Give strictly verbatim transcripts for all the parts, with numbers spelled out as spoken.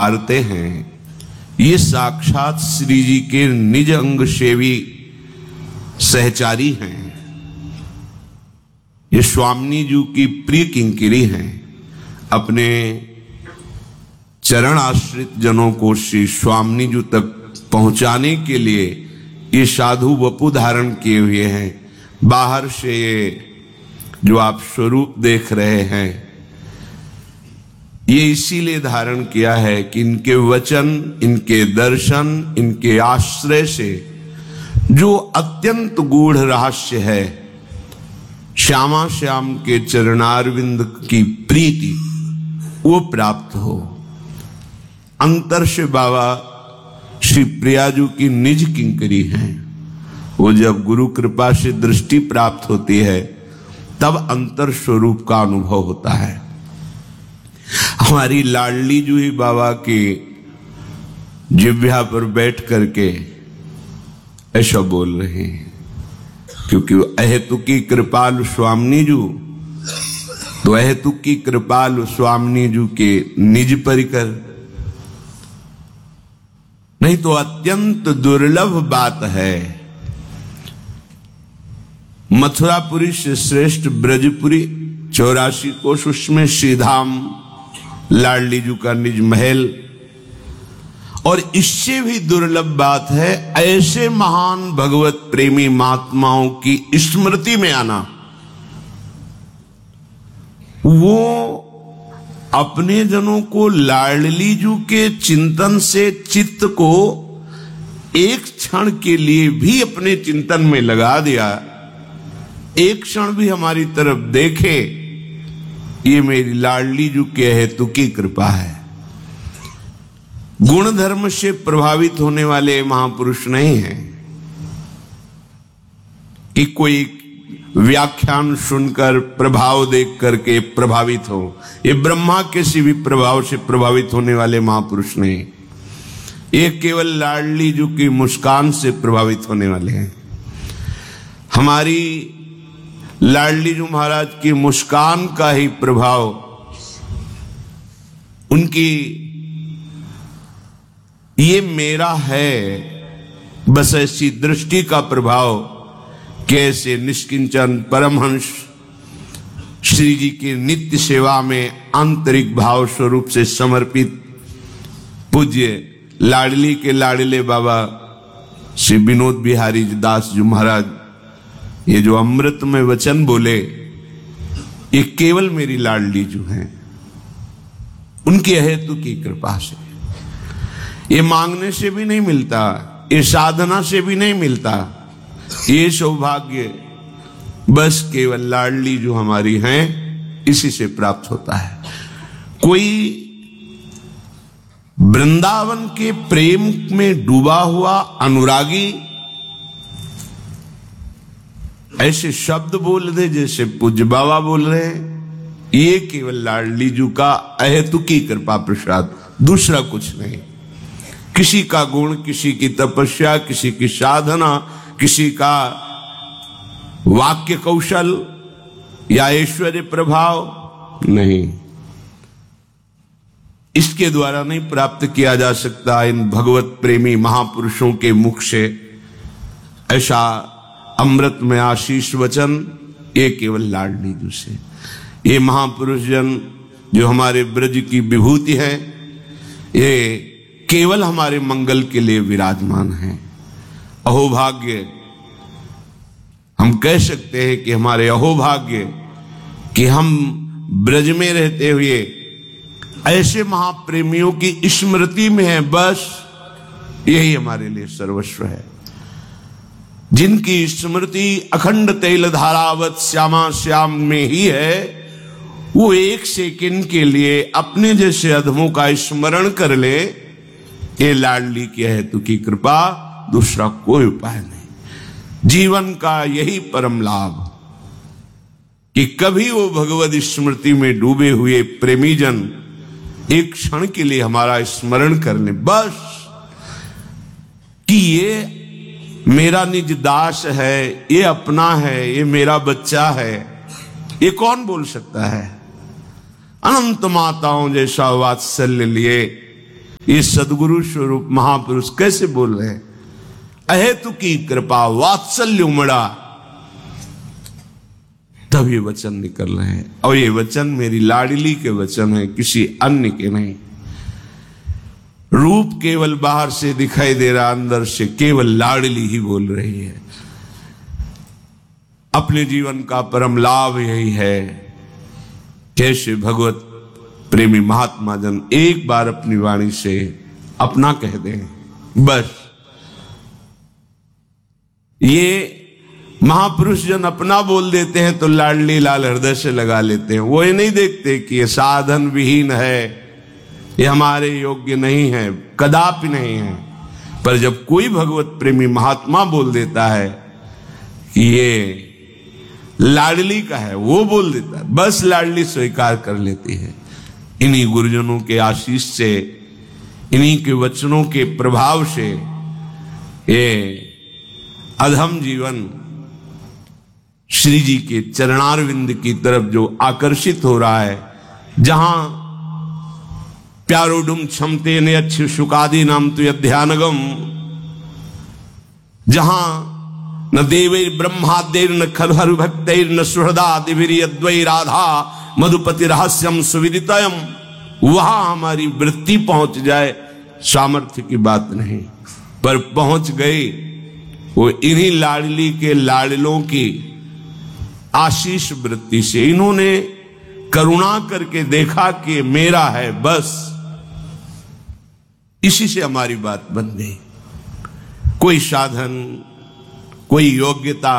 पधारते हैं, ये साक्षात श्री जी के निज अंग सेवी सहचारी हैं। ये स्वामी जी की प्रिय किंकिरी हैं। अपने चरण आश्रित जनों को श्री स्वामी जी तक पहुंचाने के लिए ये साधु वपु धारण किए हुए हैं। बाहर से ये जो आप स्वरूप देख रहे हैं, ये इसीलिए धारण किया है कि इनके वचन, इनके दर्शन, इनके आश्रय से जो अत्यंत गूढ़ रहस्य है, श्यामा श्याम के चरणारविंद की प्रीति, वो प्राप्त हो। अंतर से बाबा श्री प्रियाजू की निज किंकरी हैं। वो जब गुरु कृपा से दृष्टि प्राप्त होती है तब अंतर स्वरूप का अनुभव होता है। हमारी लाडली जू ही बाबा की जिह्वा पर बैठ करके ऐसा बोल रहे हैं, क्योंकि अहेतुकी कृपालु स्वामी जू, तो अहेतुकी कृपालु स्वामी जू के निज परिकर, नहीं तो अत्यंत दुर्लभ बात है। मथुरापुरी से श्रेष्ठ ब्रजपुरी, चौरासी कोष उसमें श्रीधाम, लाडली जू का निज महल, और इससे भी दुर्लभ बात है ऐसे महान भगवत प्रेमी महात्माओं की स्मृति में आना। वो अपने जनों को लाडली जू के चिंतन से चित्त को एक क्षण के लिए भी अपने चिंतन में लगा दिया, एक क्षण भी हमारी तरफ देखे, ये मेरी लाडली जू के हेतु की कृपा है। गुण धर्म से प्रभावित होने वाले महापुरुष नहीं हैं कि कोई व्याख्यान सुनकर प्रभाव देख करके प्रभावित हो। ये ब्रह्मा किसी भी प्रभाव से प्रभावित होने वाले महापुरुष नहीं, ये केवल लाडली जू की मुस्कान से प्रभावित होने वाले हैं। हमारी लाडली जू महाराज की मुस्कान का ही प्रभाव, उनकी ये मेरा है बस ऐसी दृष्टि का प्रभाव, कैसे निष्किंचन परमहंस श्री जी की नित्य सेवा में आंतरिक भाव स्वरूप से समर्पित पूज्य लाडली के लाडले बाबा श्री विनोद बिहारी दास जी महाराज, ये जो अमृत में वचन बोले, ये केवल मेरी लाडली जो हैं, उनके हेतु की कृपा से। ये मांगने से भी नहीं मिलता, ये साधना से भी नहीं मिलता, ये सौभाग्य बस केवल लाडली जो हमारी हैं इसी से प्राप्त होता है। कोई वृंदावन के प्रेम में डूबा हुआ अनुरागी ऐसे शब्द बोल दे जैसे पूज्य बाबा बोल रहे हैं, ये केवल लाडली जू का अहेतुकी कृपा प्रसाद, दूसरा कुछ नहीं। किसी का गुण, किसी की तपस्या, किसी की साधना, किसी का वाक्य कौशल या ऐश्वर्य प्रभाव नहीं, इसके द्वारा नहीं प्राप्त किया जा सकता। इन भगवत प्रेमी महापुरुषों के मुख से ऐसा अमृत में आशीष वचन, ये केवल लाडली जू से। ये महापुरुष जन जो हमारे ब्रज की विभूति है, ये केवल हमारे मंगल के लिए विराजमान हैं। अहोभाग्य हम कह सकते हैं कि हमारे अहोभाग्य कि हम ब्रज में रहते हुए ऐसे महाप्रेमियों की स्मृति में हैं, बस यही हमारे लिए सर्वस्व है। जिनकी स्मृति अखंड तैल धारावत श्यामा श्याम में ही है, वो एक सेकंड के लिए अपने जैसे अधमों का स्मरण कर ले, ये लाडली की हेतु की कृपा, दूसरा कोई उपाय नहीं। जीवन का यही परम लाभ कि कभी वो भगवत स्मृति में डूबे हुए प्रेमी जन एक क्षण के लिए हमारा स्मरण कर ले, बस कि ये मेरा निज दास है, ये अपना है, ये मेरा बच्चा है। ये कौन बोल सकता है? अनंत माताओं जैसा वात्सल्य लिए ये सदगुरु स्वरूप महापुरुष कैसे बोल रहे हैं? अहेतु की कृपा वात्सल्य उमड़ा, तब ये वचन निकल रहे हैं। और ये वचन मेरी लाडली के वचन है, किसी अन्य के नहीं। रूप केवल बाहर से दिखाई दे रहा, अंदर से केवल लाडली ही बोल रही है। अपने जीवन का परम लाभ यही है, कैसे भगवत प्रेमी महात्मा जन एक बार अपनी वाणी से अपना कह दें, बस। ये महापुरुष जन अपना बोल देते हैं तो लाडली लाल हृदय से लगा लेते हैं। वो ये नहीं देखते कि ये साधन विहीन है, ये हमारे योग्य नहीं है, कदापि नहीं है। पर जब कोई भगवत प्रेमी महात्मा बोल देता है कि ये लाडली का है, वो बोल देता है, बस लाडली स्वीकार कर लेती है। इन्हीं गुरुजनों के आशीष से, इन्हीं के वचनों के प्रभाव से ये अधम जीवन श्री जी के चरणारविंद की तरफ जो आकर्षित हो रहा है, जहां प्यारोडुम क्षमते ने अच्छे शुकादि नाम तो ध्यानगम, जहां न देवैर ब्रह्मादेर न खलहरु भक्तैर न सुहृदादिभिर्यद्वै राधा मधुपति रहस्यम सुविदितयम, वहां हमारी वृत्ति पहुंच जाए, सामर्थ्य की बात नहीं, पर पहुंच गई वो इन्हीं लाडली के लाडलों की आशीष वृत्ति से। इन्होंने करुणा करके देखा कि मेरा है, बस इसी से हमारी बात बन गई। कोई साधन, कोई योग्यता,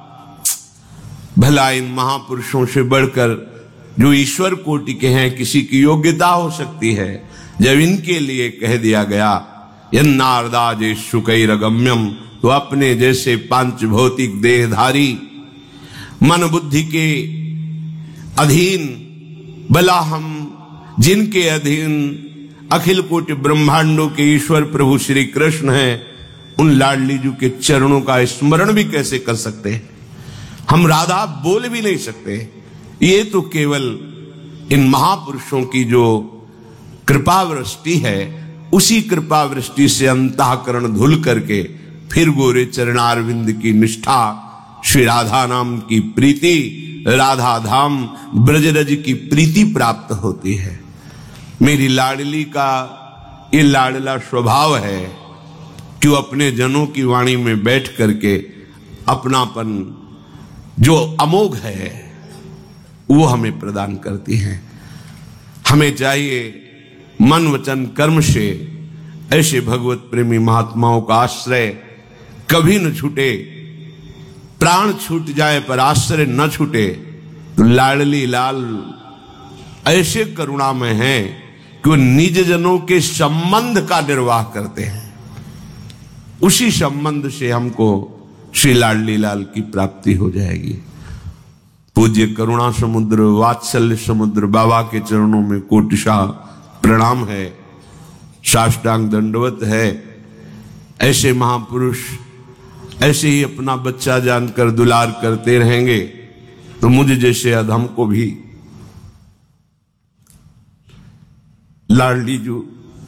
भला इन महापुरुषों से बढ़कर जो ईश्वर कोटि के हैं किसी की योग्यता हो सकती है। जब इनके लिए कह दिया गया यन्नारदाजे शुकैरगम्यम, तो अपने जैसे पांच भौतिक देहधारी मन बुद्धि के अधीन, भला हम जिनके अधीन अखिल कोटि ब्रह्मांडों के ईश्वर प्रभु श्री कृष्ण हैं, उन लाडली जी के चरणों का स्मरण भी कैसे कर सकते हैं? हम राधा बोल भी नहीं सकते। ये तो केवल इन महापुरुषों की जो कृपा वृष्टि है, उसी कृपा वृष्टि से अंतःकरण धुल करके फिर गोरे चरणारविंद की निष्ठा, श्री राधा नाम की प्रीति, राधा धाम ब्रजरज की प्रीति प्राप्त होती है। मेरी लाडली का ये लाडला स्वभाव है कि वो अपने जनों की वाणी में बैठ करके अपनापन जो अमोघ है वो हमें प्रदान करती हैं। हमें चाहिए मन वचन कर्म से ऐसे भगवत प्रेमी महात्माओं का आश्रय कभी न छूटे। प्राण छूट जाए पर आश्रय न छूटे। तो लाडली लाल ऐसे करुणामय हैं कि वो निज जनों के संबंध का निर्वाह करते हैं। उसी संबंध से हमको श्री लाडली लाल की प्राप्ति हो जाएगी। पूज्य करुणा समुद्र, वात्सल्य समुद्र बाबा के चरणों में कोटिशा प्रणाम है, साष्टांग दंडवत है। ऐसे महापुरुष ऐसे ही अपना बच्चा जानकर दुलार करते रहेंगे तो मुझे जैसे अधम को भी लाडली जो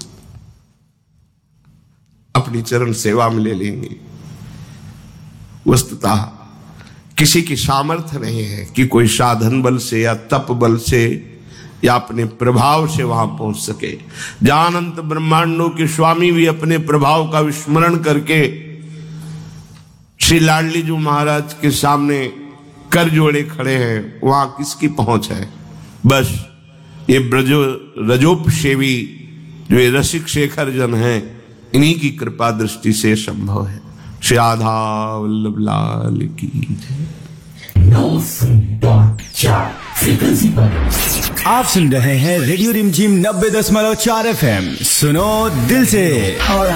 अपनी चरण सेवा में ले लेंगे। वस्तुतः किसी की सामर्थ्य नहीं है कि कोई साधन बल से या तप बल से या अपने प्रभाव से वहां पहुंच सके। जहां अनंत ब्रह्मांडों के स्वामी भी अपने प्रभाव का विस्मरण करके श्री लाडली जी महाराज के सामने कर जोड़े खड़े हैं, वहां किसकी पहुंच है? बस ये ब्रजो रजोपसेवी जो ये रसिक शेखर जन हैं, इन्हीं की कृपा दृष्टि से संभव है। श्री राधा वल्लभ लाल की जय। आप सुन रहे हैं रेडियो रिमझिम नब्बे दशमलव चार एफ एम। सुनो दिल से।